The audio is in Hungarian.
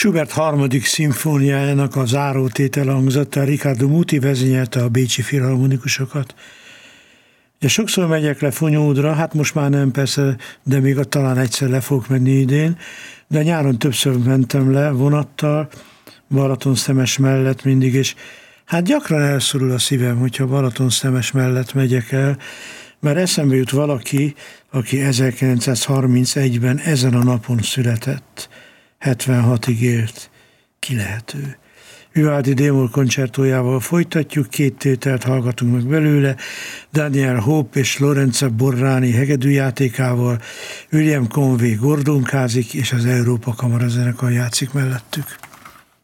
Schubert harmadik szimfóniájának az zárótétele hangzott el, Riccardo Muti vezényelte a bécsi filharmonikusokat. Ugye sokszor megyek le Fonyódra, hát most már nem persze, de még talán egyszer le fogok menni idén, de nyáron többször mentem le vonattal, Balaton-Szemes mellett mindig, és hát gyakran elszorul a szívem, hogyha Balaton-Szemes mellett megyek el, mert eszembe jut valaki, aki 1931-ben ezen a napon született, 76-ig élt. Ki lehet ő? Vivaldi D-moll koncertójával folytatjuk, 2 tételt hallgatunk meg belőle, Daniel Hope és Lorenzo Borrani hegedűjátékával, William Conway gordonkázik, és az Európa Kamara zenekar játszik mellettük.